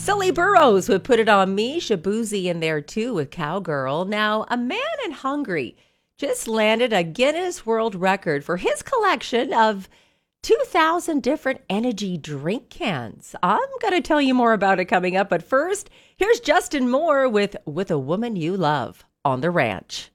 Sully Burrows would put it on me. Shabuzi in there too with Cowgirl. Now, a man in Hungary just landed a Guinness World Record for his collection of 2,000 different energy drink cans. I'm going to tell you more about it coming up. But first, here's Justin Moore with a Woman You Love on the Ranch.